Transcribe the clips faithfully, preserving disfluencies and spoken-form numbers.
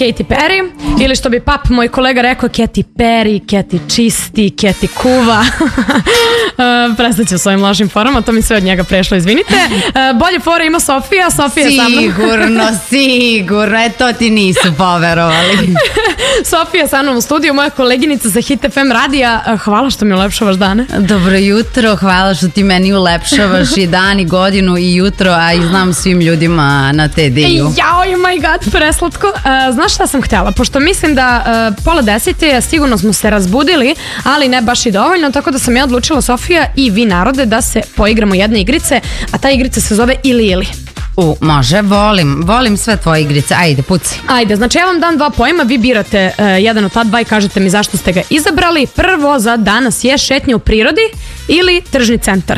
Katy Perry, ili što bi pap, moj kolega, rekao, Katy Perry, Katy čisti, Katy kuva. uh, Prestaću s ovim lošim forama, to mi sve od njega prešlo, izvinite. Uh, bolje fore ima Sofija, Sofija je sa mnom. Sigurno, sigurno, e to ti nisu poverovali. Sofija sa mnom u studiju, moja koleginica za Hit F M radija. Uh, hvala što mi ulepšavaš dane. Dobro jutro, hvala što ti meni ulepšavaš i dan i godinu i jutro, a i znam svim ljudima na te dilju. Jao, my god, preslatko. Uh, znaš šta sam htjela? Pošto mislim da uh, pola deset je, sigurno smo se razbudili, ali ne baš i dovoljno, tako da sam ja odlučila, Sofija i vi narode, da se poigramo jedne igrice, a ta igrica se zove Ili ili. U, može, volim, volim sve tvoje igrice, ajde, puci. Ajde, znači ja vam dam dva pojma, vi birate uh, jedan od ta dva i kažete mi zašto ste ga izabrali. Prvo za danas je šetnja u prirodi ili tržni centar.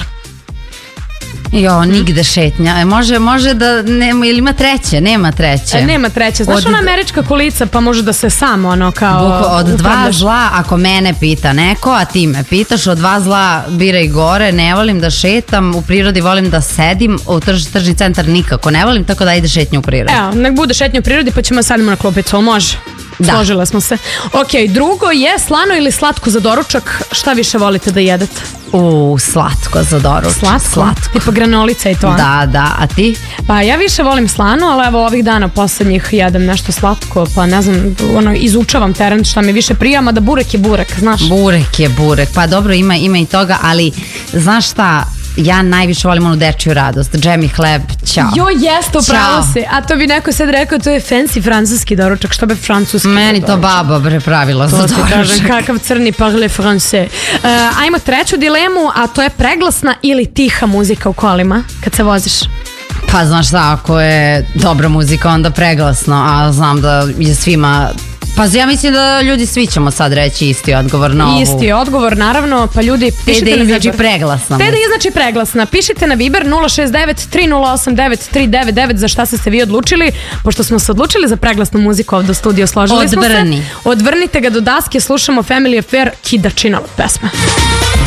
Jo, nigde šetnja. E, može, može da, nema, ili ima treće? Nema treće. E, nema treće. Znaš od, ona američka kolica, pa može da se samo ono kao... Buko, od dva upravljaš. Zla, ako mene pita neko, a ti me pitaš, od dva zla biraj gore, ne volim da šetam, u prirodi volim da sedim, u trž, tržni centar nikako ne volim, tako da ide šetnja u prirodi. Evo, nek bude šetnja u prirodi, pa ćemo sadimo na klupicu, ali može? Da. Složile smo se. Ok, drugo je slano ili slatko za doručak, šta više volite da jedete? U, slatko za doručak. Slatko? Slatko. Tipa granolica i to. Da, da, a ti? Pa ja više volim slano, ali evo ovih dana poslednjih jedem nešto slatko, pa ne znam, ono, izučavam teren šta mi više prija, mada burek je burek, znaš? Burek je burek, pa dobro, ima, ima i toga, ali znaš šta, ja najviše volim onu dečiju radost, džem i hleb, ćao. Jo, jeste, upravo se. A to bi neko sad rekao, to je fancy francuski doručak, što bi francuski Meni to doručak. Baba bre pravila za doručak. To ti kažem, kakav crni parle français. Uh, ajmo treću dilemu, a to je preglasna ili tiha muzika u kolima, kad se voziš? Pa znaš šta, ako je dobra muzika, onda preglasno, a znam da je svima... Pa ja mislim da ljudi svi ćemo sad reći isti odgovor na ovu. Isti odgovor, naravno, pa ljudi pišite te da na izaći Viber. Preglasna. Te da izaći preglasna. Pišite na Viber nula šest devet tri nula osam devet tri devet devet za šta ste se vi odlučili, pošto smo se odlučili za preglasnu muziku ovdje u studiju, složili Odvrni. smo se. Odvrnite ga do daske, slušamo Family Affair, Kidačinova pesma.